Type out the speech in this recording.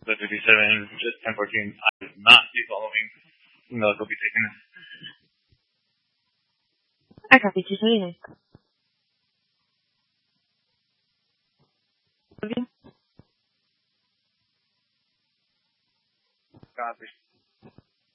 the 57, just 1014. I will not be following emails will be taken. I copy 229. Copy.